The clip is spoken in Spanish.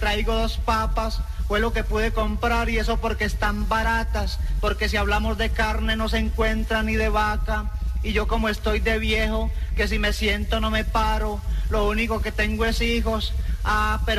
traigo 2 papas, fue lo que pude comprar y eso porque están baratas, porque si hablamos de carne no se encuentra ni de vaca. Y yo como estoy de viejo, que si me siento no me paro, lo único que tengo es hijos, pero